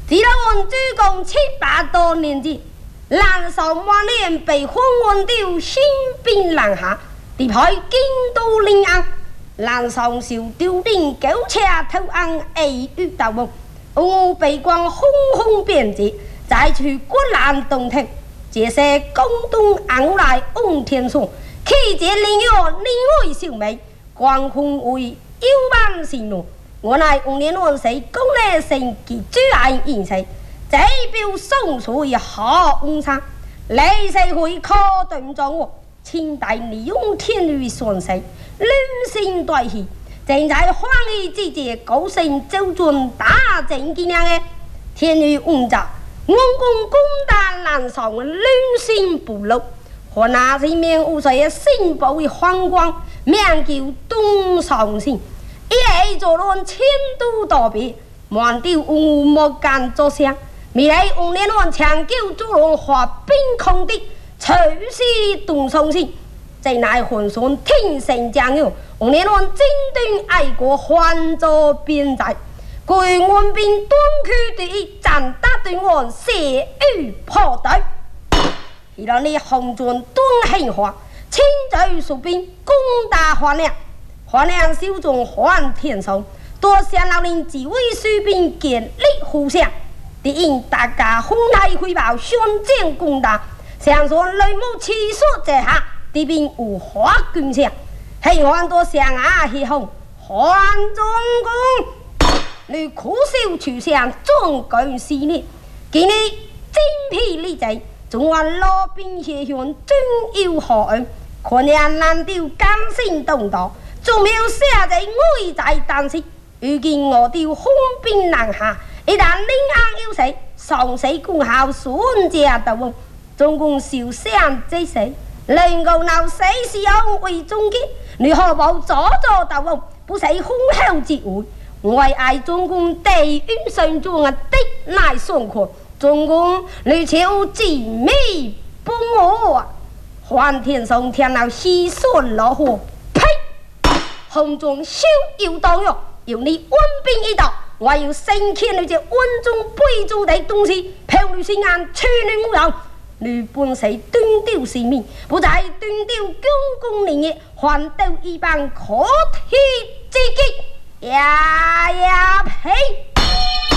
自然我主公700多年前，南上万年被昏昏丢，新兵南下，地派京都临安，南上受丢领九车偷安 A 遇到梦，我被光轰轰变节，再去国南东庭，这些广东昂来翁天松，气节灵药另外秀美，光风为幽般形容。我乃5年往世公内成其主爱应世，这表送水下翁山，雷世会可顿状我，清代利用天雨顺世，乱心对戏，正在欢喜之节，高兴周转大正纪念的天雨翁家，我公攻打南上乱心部落，和那些面无水的新宝的皇光，名叫东上县。一座论千都道别，满地乌木干作响。未来5年往长久诸龙化冰空的，随时东上县，在乃混顺天神将有5年往精兵爱国，换作边寨，归援兵东区第一战打对岸，血雨破队。而让你红军东兴化，轻舟xuất兵攻打华良。华良手中换天上，多谢老人几位士兵建立互相，敌应大家红台汇报，宣战攻打，相传雷幕七所之下，敌兵无花军将，希望多相牙起哄，还中攻，你苦守除相，总共4年，今日精疲力尽，中原老兵协雄，真有何恩？可怜难丢甘心动荡。仲没有写在危在旦夕，如今我丢轰兵南下，一旦临安有事，上世功效孙家斗翁，总共受伤这些，能够闹死是用为终结，你何否早早斗翁，不是封后之位？我爱总共地运上中的乃孙权，总共你求尽美帮我，还天上天老西顺落河。红中小有当用，有你温兵一道，我要升迁你这温中备注的东西，漂绿心安，处理无用。你本是断丢性命，不在断丢公公年月，还斗一般可替之计，呀呀呸！